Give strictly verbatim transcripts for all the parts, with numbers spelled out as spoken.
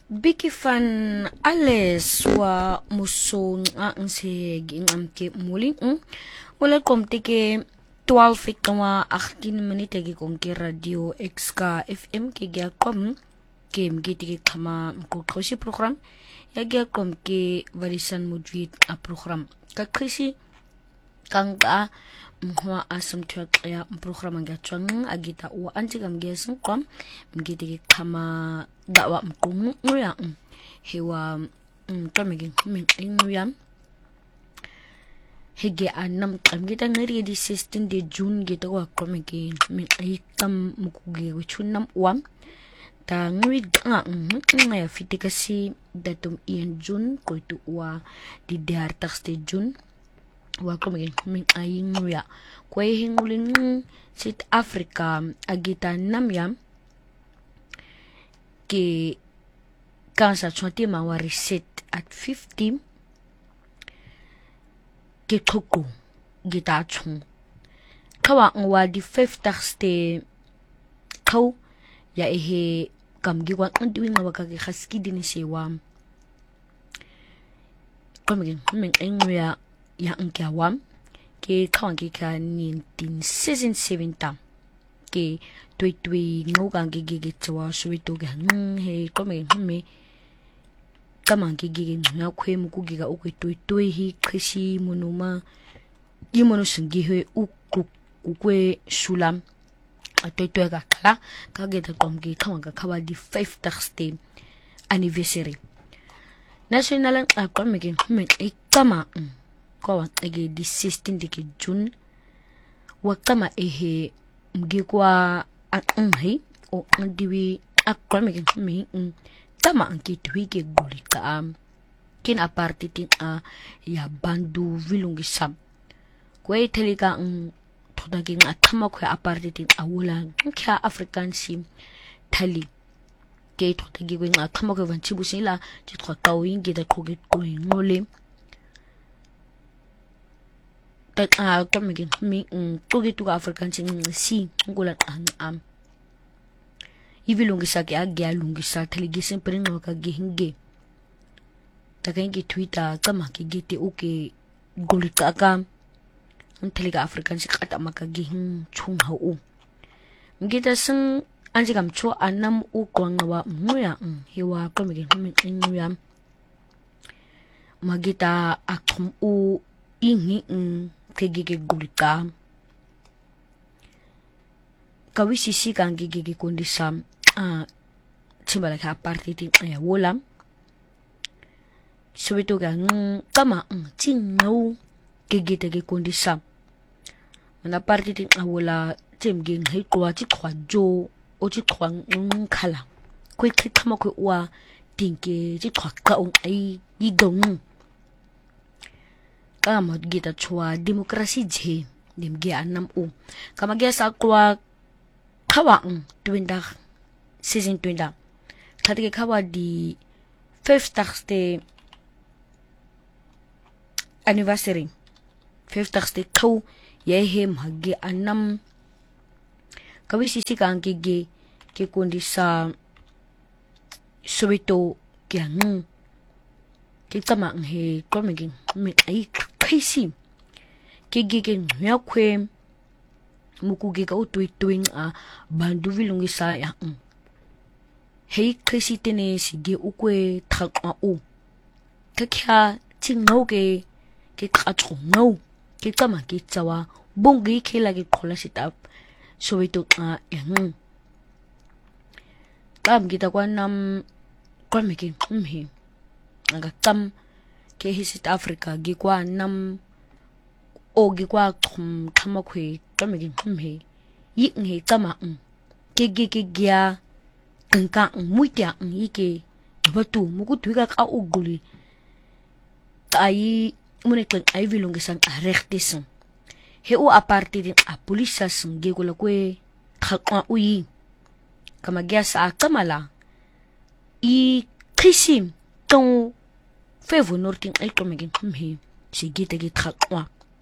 Biki fan alles wa muso nga nse ngam ke muli mm wala komte ke twaalf koma achttien minute ke konke radio X K F M ke ga kom ke mgiti ke kama mkokoshi program ya ga kom ke varisan mudwit a program ka krisi kanga mwa asam tuak ya program nga twang agita wa anti kam gesin kom mgiti ke kama dawa mkumu ya hewa kamigin min inuyam hege anam kam gita ngari di sixteen de June gita wa kamigin min ikam mukugi wichunam wam ta ngri nga nga fiti kasi datum ian June ko itu wa di diartax de June wa kamigin min ayinguya ko hingulin South Africa agita namyam ke kansa chonti ma wa reset at fifty ke toko gita chung kawa ngwa di fifty ste kaw ya ehe kam gi wan ndi nga waka ke khaski dini sewa komigin min enguya ya nkya wam ke kawan ke ka nineteen seventy-seven ke tui tui ngoga ke ge twa suito ga he komigin me kama ke ge na kwe mu ku giga okwe tui tui hi krishi munuma yimono singi he uku ukwe sulam atoi tui ga kala ka ge ta kom ge kawan ga kawa di fiftieth anniversary national a komigin me ikama kwa ege di sixteen de June wakama ehe mgikwa anhi o andiwi akwamigin me tama anki tuike gulika am kin aparte tin a ya bandu vilungi sam kwe telika ang todaging atama kwe aparte tin a wula kya African sim tali ke todagi kwe nga atama kwe vanchibu sila jitwa kawin gida koge kwe ngole tak a kamigin mi koge tuka African sim si ngula ang am ivilungi sa ke agya lungi sa taligi sempre no ka gihinge takengi Twitter kama ki gite uke golika ka ang taliga African si kata makagihin chung hau ngita sing anji kam cho anam u kwang wa nguya hewa kamigin min nguya magita akum u ingi kegege golika kawisi si kan gege kondisam ah timbala ka parte tin ya wolam sobito ga kama tin no gege tege kondisam na parte tin awola tim gen he kwa ti kwa jo o ti kwa kala kwe kama kwe wa tinke ti kwa ka on ai yi gong kama gita chwa demokrasi je dimge anam u kama gesa kwa kawa twinda season twinda kati kawa di fiftieth anniversary fiftieth kaw yehe mhage anam kawisi sika angige ke kondisa sobito kyang ke tama he komigin mi ai kaisi ke gege nyakwe mukuge ka utui tuing a bandu vilungi sa ya hei krisi tene sige ukwe thakwa u kakya tingno ke ke khatro no ke kama ke tsawa bongi khela ke khola sitap so ito a yang kam kita kwa nam kwa meke mhe aga kam ke hi South Africa gi kwa nam o gi kwa khum khama khwe kamigin mhe yi nge tama ke ge ke gya kanka muitya yike batu muku tuiga ka uguli tai mune klen ai vilungi sang arrechtessen he o aparte din a polisa sing ge kula kwe thakwa uyi kama gya sa kamala i krisim ton fevo nortin ai kamigin mhe si gite ge thakwa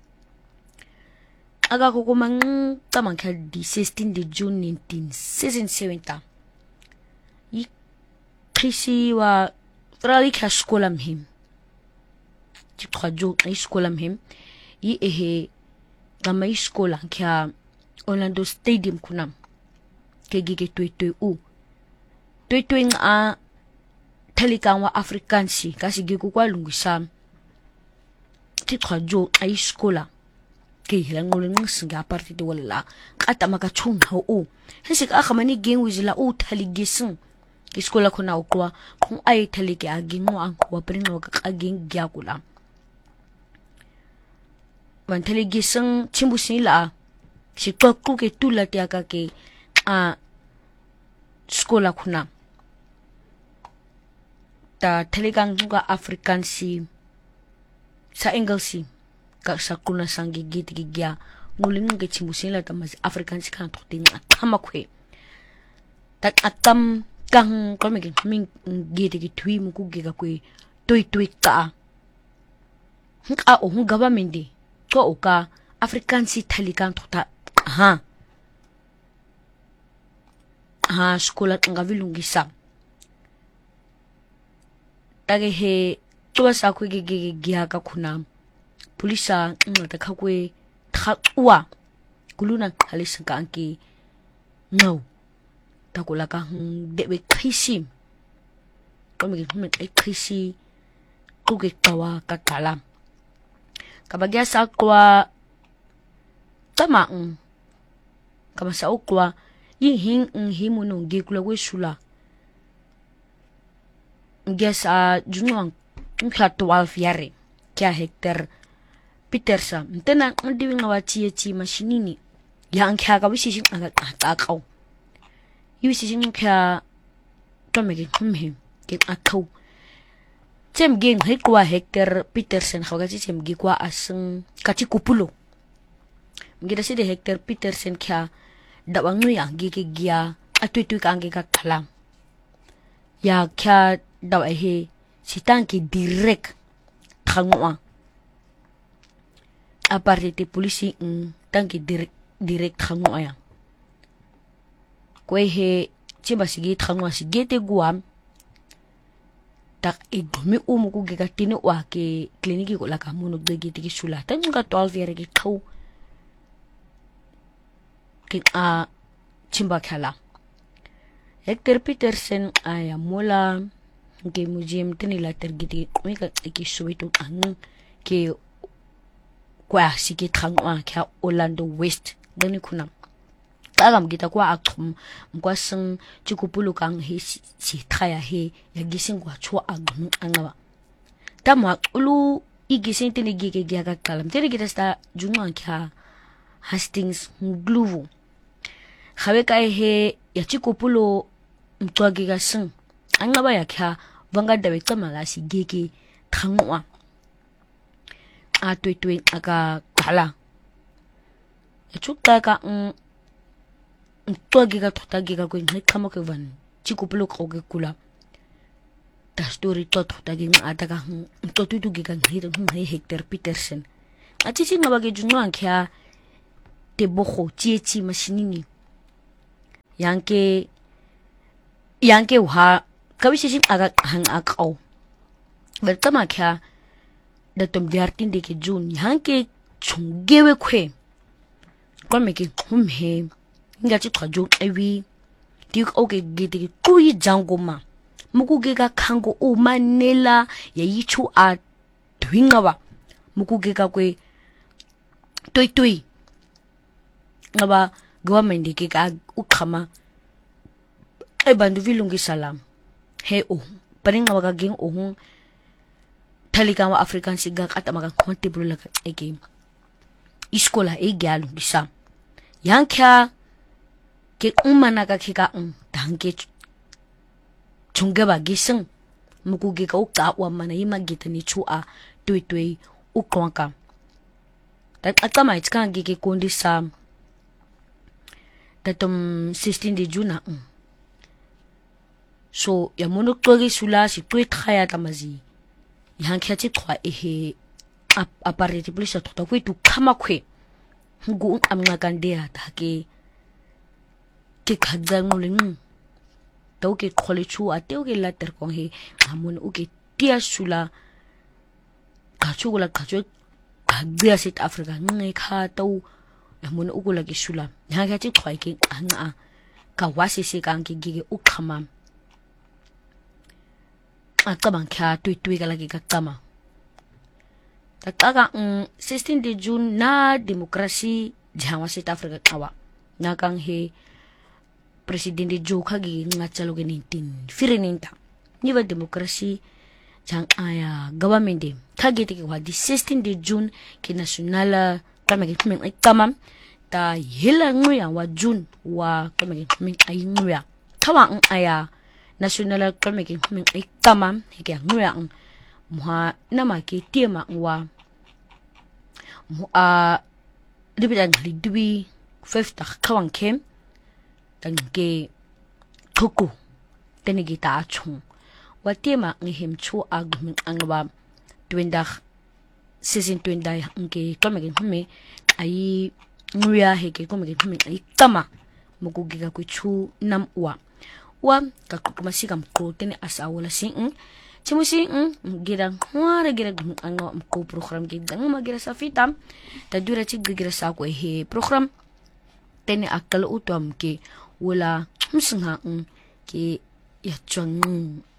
aga ko kumang tamang ka di sixteen de June nineteen seventy-seven ta i khisi wa trali kha skola mhim ti trajo ai skola mhim yi ehe kama skola kha Orlando Stadium kunam ke gige tui tui u tui tui nga Telikang wa Afrikansi kasi gigu kwa lungusam ti trajo ai skola ke hilang nguling singa parti de wala kata maka chung ho u hensik akamani geng wizila u taligising iskola kuna ukwa kung ay talike aging wa angkwa pringo kakaging gyakula wan taligising chimbusin la si kakku ke tula tiaka ke a skola kuna ta Telikang juga Afrikansi sa Engelsi ka sa kuna sang gigit gigya nguling ke chimbusin la tamas Afrikansi kan totin atama kwe tak atam kang komik ming gite ki tui mu ku giga kwe tui tui ka ka o hu government di ko o ka Afrikansi Telikang tota ha ha skola nga vilungisa tage he tuwa sa kwe gige gya ka kuna polisa ngata ka kwe thawa kuluna khalisa ka anki no takula ka debe khisi komi ke ai khisi kuge tawa ka kala kabagya sa kwa tama ng kama sa ukwa yihing ng himunong gikula wesula Guess a junwang ngka twelve yare kya hector Petersa mtena ndiwi nga wachi chi mashinini ya nkya ka wisi shin aga akau yusi shin kya tomege humhe ke akau tem gen hekwa hector Petersen khaga chi tem gi kwa asung kachi kupulo ngira si de hector Petersen kya dawang nu ya gi ke gya atui tui ka ngi ka kala ya kya daw ehe si tanki direct thangwa aparte te polisi ng tanki direct direct thangwa ya kwe he chiba sige thangwa sige te guam tak igumi umu ku giga tini wa ke kliniki ko la kamuno degi tiki sula tan nga twelve yare ki thau ke a chimba khala Hector Petersen aya mola ke museum tini la tergiti meka ki suwitu ang ke kwa sige thangwa kya Orlando West dani kuna tagam kita kwa akum mkwa sing chikupulu kang he si thaya he ya gising kwa chwa agum angawa tamwa ulu igising tini gige gya ka kalam tini kita sta junga kya Hastings ngluvu khawe kai he ya chikupulu mkwa giga sing angawa ya kya vanga dawe tsamala si gege thangwa a tui tui aka kala e chukta ka ng to giga tota giga ko ngai kama ke van chikupulo ko ge kula ta story to tota giga ataka to tu tu giga ngai ngai Hector Petersen a chichi ngabage junwa kya te boho chichi mashinini yanke yanke wa kawisishin aga hang akau bertama kya datom vyartin de ke jun yanke chungewe kwe kome ke humhe nga chi thajo ewi dik oke gidi kui jangoma muku ge ga khango o manela ya yichu a dwingawa muku ge ga kwe toi toi ngaba government de ke ga ukhama e bandu vilungi salam he o paringa waga ging o Telikang wa African siga kata maga konti bula ka ege iskola e gyalu bisa yang kya ke umana ka kika um tangke chunga ba gising muku ge ka uka wa mana yima gita ni chua tui tui ukwanka tak atama itka ge ke kondi sa datum sixteen de June um so ya mono togi sula si tui khaya tamazi yang kya chi kwa ehe aparete polisa tota kwe tu kama kwe ngu amnga kandea ta ke ke khadza nguling tau ke khole chu a teu ke la ter kong he amun u ke tia sula ka chu la ka chu ka gya sit Africa ngai kha tau amun u la ke sula ha ga chi khoi ke anga ka wasi se kang ke gi u khama a ka bang kha tui tui ka la ke ka kama ta ka sixteen de June na demokrasi jawa sit Africa kawa na kang he Presidente Joe Kagi ngachalo ke nineteen firininta niwa demokrasi jang aya government de kagi te wa di sixteen de June ke national kama ke kmen ai kama ta hila nguya wa June wa kama ke kmen ai nguya tawa ang aya national kama ke kmen ai kama ke nguya ang muha nama ke tema wa mu a libidan lidwi fifth kawang kem ke kuku tenigi ta chung watema ngihim chu agmin angwa twindah season twindah ngke komegen hme ai nguya heke komegen hme ai tama mugugi ga ku chu nam wa wa ka kuma sigam ko tene asawala sing chimusi gira ngwara gira angwa ko program gi dang magira sa fitam ta dura chi gira sa ko he program tene akal utom ke wala msanga ke ya chong